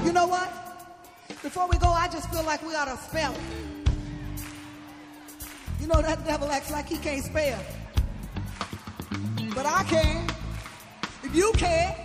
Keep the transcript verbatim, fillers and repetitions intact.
You know what? Before we go, I just feel like we ought to spell it. You know, that devil acts like he can't spell. But I can. If you can.